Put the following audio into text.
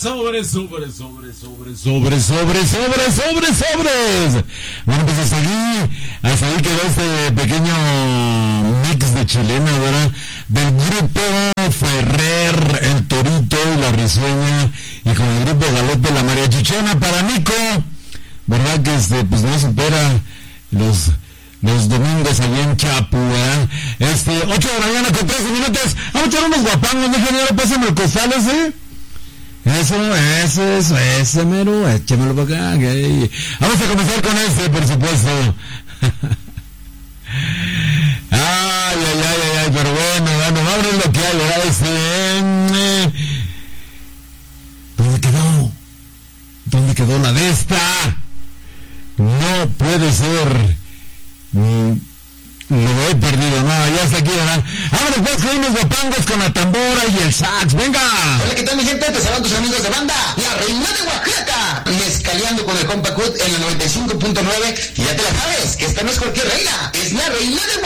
Bueno, pues hasta ahí quedó este pequeño mix de chilena, ¿verdad? Del grupo Ferrer, el Torito y la Risueña, y con el grupo Galope, la Mariachichona para Nico, ¿verdad? Que pues no supera los domingos allá en Chapu, ¿verdad? 8 de la mañana con 13 minutos. Vamos a echar unos guapangos, ¿no, ingeniero? Pásame el costal ese. Eso, mero, échamelo para acá. Okay. Vamos a comenzar con por supuesto. Ay, pero bueno, vámonos lo que hay, ¿verdad? ¿Dónde quedó la de esta? No puede ser. Lo he perdido, no, ya está aquí, ¿verdad? Ahora después con unos guapangos con la tambora y el sax, ¡venga! Hola, ¿qué tal, mi gente? Te saludan tus amigos de banda, La Reina de Oaxaca, mezcaleando con el compa Cut en el 95.9, y ya te la sabes, que esta no es cualquier reina, es la Reina de